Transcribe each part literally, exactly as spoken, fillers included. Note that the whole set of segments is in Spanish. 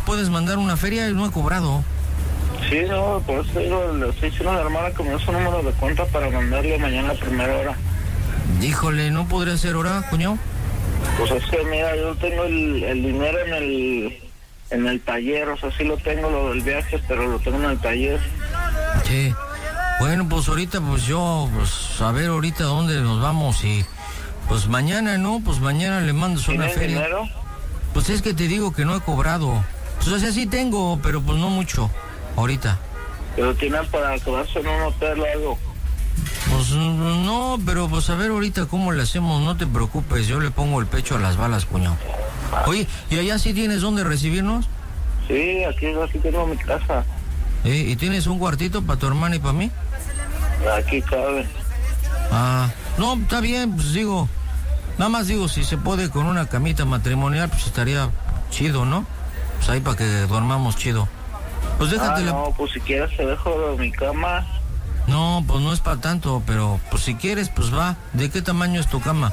puedes mandar una feria y no he cobrado. Sí, no, por eso digo, le estoy diciendo a la hermana que me dio su número de cuenta para mandarle mañana a primera hora. Híjole, ¿no podría ser hora, cuñado? Pues es que, mira, yo tengo el, el dinero en el en el taller, o sea, sí lo tengo, lo del viaje, pero lo tengo en el taller. Sí. Bueno, pues ahorita, pues yo, pues a ver ahorita dónde nos vamos y... Pues mañana, ¿no? Pues mañana le mando una feria. ¿Tienes dinero? Pues es que te digo que no he cobrado. Pues o sea, sí tengo, pero pues no mucho, ahorita. Pero tienen para quedarse en un hotel o algo. Pues no, pero pues a ver ahorita cómo le hacemos, no te preocupes, yo le pongo el pecho a las balas, cuñado. Oye, ¿y allá sí tienes dónde recibirnos? Sí, aquí, aquí tengo mi casa. ¿Eh? ¿Y tienes un cuartito para tu hermana y para mí? Aquí cabe. Ah, no, está bien, pues digo, nada más digo, si se puede con una camita matrimonial, pues estaría chido, ¿no? Pues ahí para que dormamos chido. Pues déjatela. Ah, no, pues si quieres te dejo mi cama. No, pues no es para tanto, pero pues si quieres, pues va. ¿De qué tamaño es tu cama?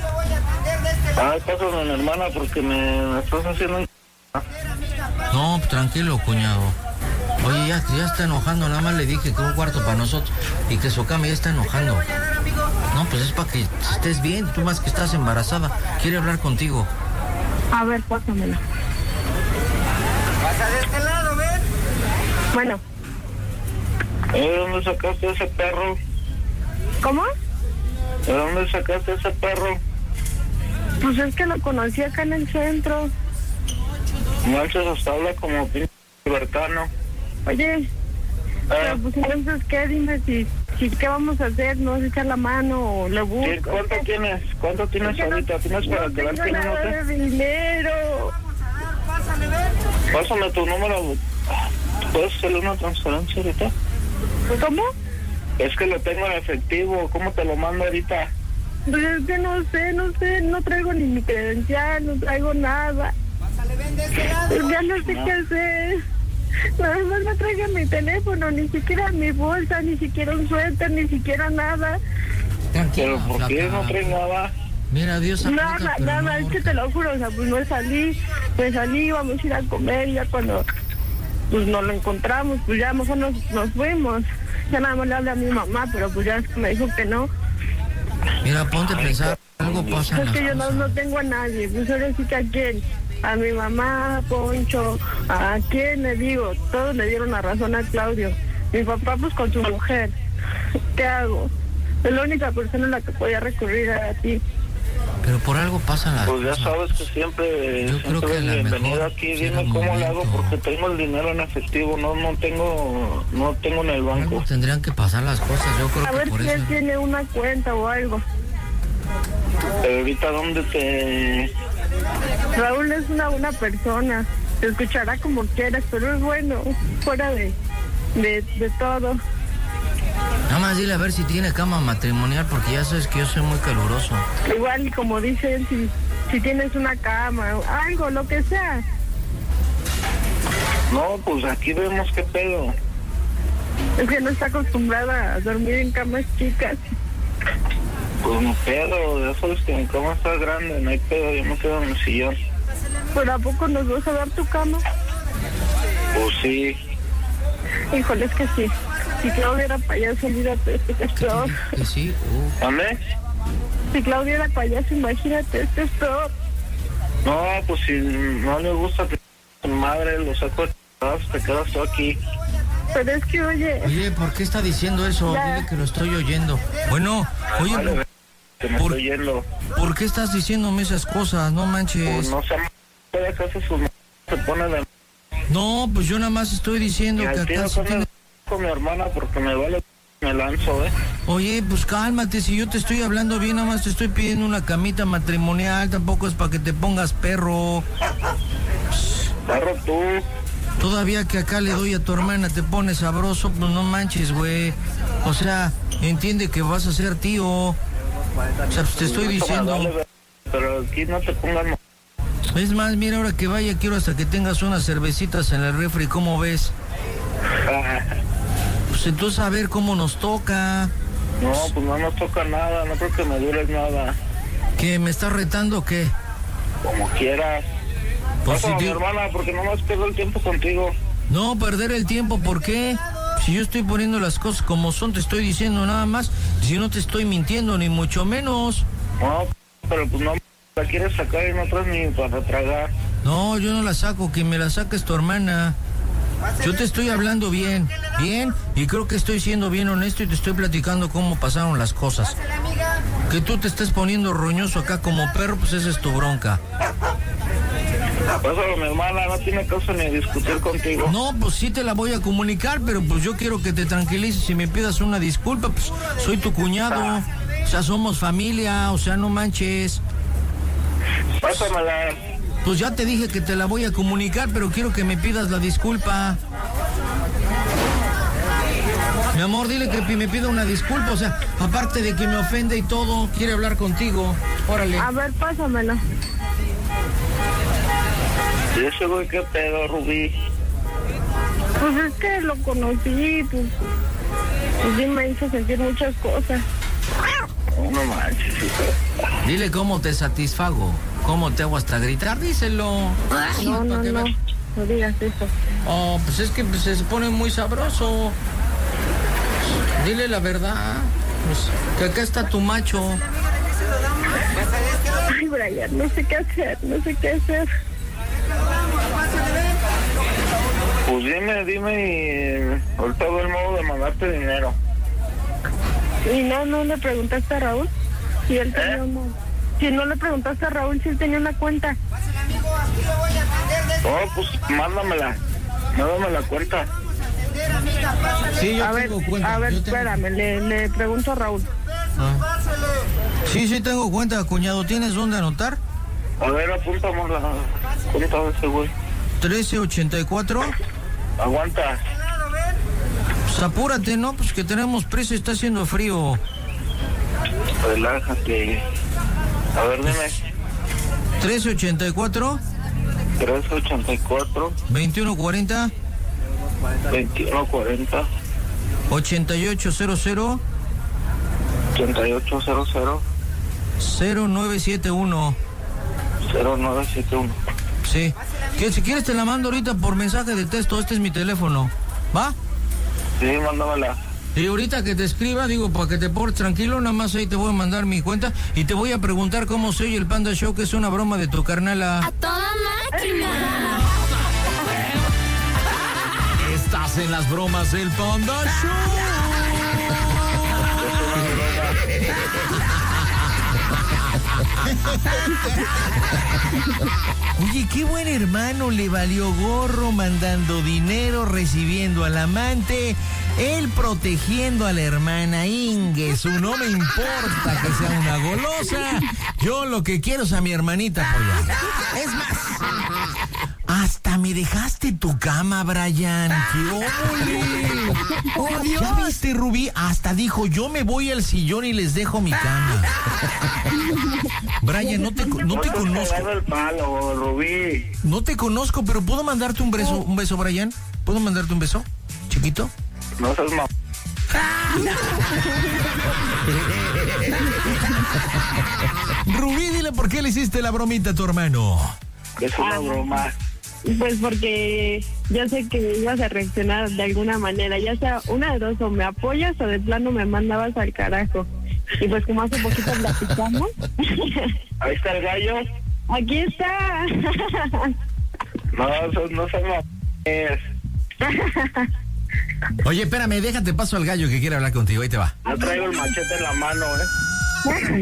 Ay, pásame a mi hermana porque me, me estás haciendo un... No, tranquilo, cuñado. Oye, ya, ya está enojando, nada más le dije que un cuarto para nosotros y que su cama ya está enojando. No, pues es para que estés bien, tú más que estás embarazada. Quiere hablar contigo. A ver, pásamela. Pasa de este lado, ven. Bueno. ¿De dónde sacaste ese perro? ¿Cómo? ¿De dónde sacaste ese perro? Pues es que lo conocí acá en el centro. Manches, hasta habla como pinche libertano. Oye, Ah. pero pues entonces, ¿qué? Dime si, si qué vamos a hacer, ¿no vas a echar la mano o le busco? ¿Sí? ¿Cuánto ¿Qué? tienes? ¿Cuánto tienes Es que ahorita? no, ¿Tienes para no quedarte tengo en un nada hotel? de dinero. Pásale, ven. Pásame tu número. ¿Puedes hacerle una transferencia ahorita? ¿Cómo? Es que lo tengo en efectivo. ¿Cómo te lo mando ahorita? Pues es que no sé, no sé, no traigo ni mi credencial, no traigo nada. Pásale, ven de este lado. Pues ya no sé qué hacer. Nada más no traigo mi teléfono, ni siquiera mi bolsa, ni siquiera un suéter, ni siquiera nada. Tranquilo, ¿Pero por qué no traes nada? Mira, Dios aprieta, Nada, pero nada, no es que ahorca. te lo juro, o sea, pues no salí, pues salí, vamos a ir a comer, y ya cuando pues nos lo encontramos, pues ya mejor nos, nos fuimos. Ya nada más le hablé a mi mamá, pero pues ya me dijo que no. Mira, ponte a pensar, algo pasa en Es las que yo no, cosas. no tengo a nadie, pues ahora sí que a quién, a mi mamá, a Poncho, a quién le digo, todos le dieron la razón a Claudio. Mi papá pues con su mujer, ¿qué hago? Es la única persona a la que podía recurrir a ti. Pero por algo pasan las Pues ya cosas. sabes que siempre, Yo creo siempre que es a lo bienvenido mejor aquí. sí era Dime el cómo le hago momento. porque tengo el dinero en efectivo, no no tengo no tengo en el Por algo banco. tendrían que pasar las cosas, yo creo A que ver por si eso. él tiene una cuenta o algo. Pero ahorita dónde te... Raúl es una buena persona, te escuchará como quieras, pero es bueno, fuera de, de, de todo. Nada más dile a ver si tiene cama matrimonial, porque ya sabes que yo soy muy caluroso. Igual, como dicen, si, si tienes una cama, algo, lo que sea. No, pues aquí vemos qué pedo. Es que no está acostumbrada a dormir en camas chicas. Pues no pedo, ya sabes que mi cama está grande, no hay pedo, yo me quedo en el sillón. ¿Pero a poco nos vas a dar tu cama? Pues sí. Híjole, es que sí. Si Claudia era payaso, olvídate, este que es peor. Que sí, uh. ¿Dónde? Si Claudia era payaso, imagínate, este es peor. No, pues si no le gusta que tu madre lo saco de tu te quedas tú aquí. Pero es que, oye, Oye, ¿por qué está diciendo eso? Ya. Dile que lo estoy oyendo. Bueno, oye, Vale, ¿por, que me por- estoy yendo. ¿por qué estás diciéndome esas cosas? No Pues manches. no sé, que hace su... se pone de... No, pues yo nada más estoy diciendo Y que al tiro acá sí con, tiene... mi, con mi hermana porque me vale, me lanzo, ¿eh? Oye, pues cálmate, si yo te estoy hablando bien, nada más te estoy pidiendo una camita matrimonial, tampoco es para que te pongas perro. Perro tú. Todavía que acá le doy a tu hermana te pones sabroso, pues no manches, güey. O sea, entiende que vas a ser tío. O sea, pues te estoy diciendo. Vale, pero aquí no te pongan... Es más, mira, ahora que vaya, quiero hasta que tengas unas cervecitas en el refri, ¿cómo ves? Pues entonces a ver cómo nos toca. No, pues no nos toca nada, no creo que me dures nada. ¿Qué, me estás retando o qué? Como quieras. Pues Pásame si a mi te- hermana, porque nomás pierdo el tiempo contigo. No, perder el tiempo, ¿por qué? Si yo estoy poniendo las cosas como son, te estoy diciendo nada más. Si no te estoy mintiendo, ni mucho menos. No, pero pues no la quieres sacar y no traes ni para tragar. No, yo no la saco, quien me la saca es tu hermana. Yo te estoy hablando bien, bien, y creo que estoy siendo bien honesto y te estoy platicando cómo pasaron las cosas. Que tú te estés poniendo roñoso acá como perro, pues esa es tu bronca. Pásalo a mi hermana, no tiene caso ni discutir contigo. No, pues sí te la voy a comunicar, pero pues yo quiero que te tranquilices y me pidas una disculpa, pues soy tu cuñado, o sea, somos familia, o sea, no manches. Pásamela. Pues ya te dije que te la voy a comunicar, pero quiero que me pidas la disculpa. Mi amor, dile que me pida una disculpa, o sea, aparte de que me ofende y todo, quiere hablar contigo. Órale. A ver, pásamelo. ¿Y ese güey qué pedo, Rubí? Pues es que lo conocí, pues, pues sí me hizo sentir muchas cosas. No, no manches, hijo. Dile cómo te satisfago, cómo te hago hasta gritar, díselo. Ay, No, no, para que no, veas. no digas eso. Oh, pues es que pues, se pone muy sabroso. Dile la verdad, pues, que acá está tu macho. Ay, Brian, no sé qué hacer, no sé qué hacer. Pues dime, dime y ahorita veo el modo de mandarte dinero. Y no, no le preguntaste a Raúl si él tenía ¿Eh? una... Si no le preguntaste a Raúl si él tenía una cuenta. Oh, pues mándamela. Mándame la cuenta. Sí, yo A ver, tengo cuenta. a ver, yo tengo- espérame, le, le pregunto a Raúl. Ah. Sí, sí tengo cuenta, cuñado. ¿Tienes dónde anotar? A ver, apúntame la cuenta de ese güey. trece ochenta y cuatro. Aguanta. Pues apúrate, ¿no? Pues que tenemos prisa, está haciendo frío. Relájate. A ver, dime. trece ochenta y cuatro, tres ochenta y cuatro, veintiuno cuarenta, veintiuno cuarenta, ochenta y ocho cero cero, ochenta y ocho cero cero, cero nueve siete uno. cero nueve siete uno. Sí. Que si quieres te la mando ahorita por mensaje de texto. Este es mi teléfono. ¿Va? Sí, mándamela. Y ahorita que te escriba, digo, para que te portes tranquilo, nada más ahí te voy a mandar mi cuenta y te voy a preguntar cómo se oye el Panda Show, que es una broma de tu carnala. ¡A toda máquina! Estás en las bromas del Panda Oye, qué buen hermano, le valió gorro, mandando dinero, recibiendo al amante, él protegiendo a la hermana Ingesu. No me importa que sea una golosa, yo lo que quiero es a mi hermanita apoyar. Es más, hasta me dejaste tu cama, Brian. ¡Qué óvole! ¡Oh, Dios! ¿Ya viste, Rubí? Hasta dijo, yo me voy al sillón y les dejo mi cama. Brian, no te, no te conozco. el palo, Rubí. No te conozco, pero ¿puedo mandarte un beso, un beso, Brian? ¿Puedo mandarte un beso? ¿Chiquito? No seas ma... Rubí, dile por qué le hiciste la bromita a tu hermano. Es una broma. Pues porque yo sé que ibas a reaccionar de alguna manera, ya sea una de dos, o me apoyas o de plano me mandabas al carajo. Y pues como hace poquito platicamos. Ahí está el gallo. Aquí está. No, eso no seas ma... Es... Oye, espérame, déjate paso al gallo que quiere hablar contigo. Ahí te va. No traigo el machete en la mano, ¿eh?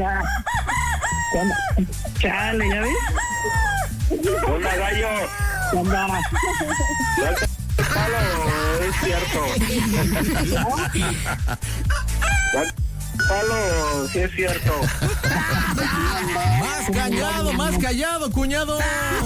Chale, ¿ya ves? Una gallo. Palo, es cierto. Palo, sí es cierto. Más callado, más callado, cuñado.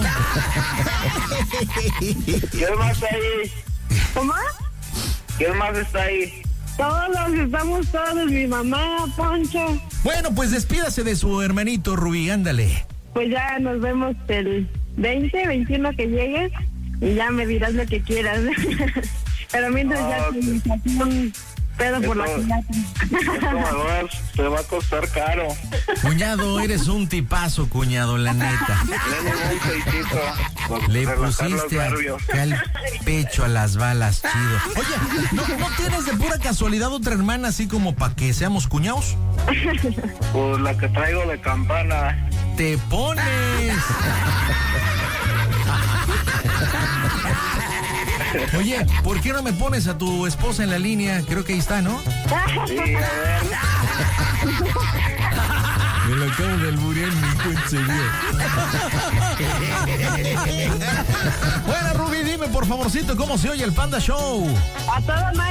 ¿Quién más está ahí? ¿Cómo? ¿Quién más está ahí? Todos, estamos todos, mi mamá, Poncho. Bueno, pues despídase de su hermanito, Rubí, ándale. Pues ya nos vemos el veinte, veintiuno que llegues y ya me dirás lo que quieras. Pero mientras ya tu invitación Pedo por la Eso- piñata. Esto me va, a- te va a costar caro. Cuñado, eres un tipazo, cuñado, la neta. Denle un seisito. por Le relajar los pusiste nervios. acá el pecho a las balas, chido. Oye, ¿no, ¿no tienes de pura casualidad otra hermana así como para que seamos cuñados? Pues la que traigo de campana. ¡Te pones! Oye, ¿por qué no me pones a tu esposa en la línea? Creo que ahí está, ¿no? Sí, a ver. Me lo acabo de alburear mi cuenta. Bueno, Ruby, dime por favorcito cómo se oye el Panda Show. A toda